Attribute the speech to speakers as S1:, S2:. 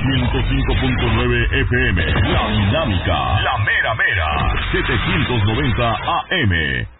S1: 105.9 FM. La Dinámica. La Mera Mera. 790 AM.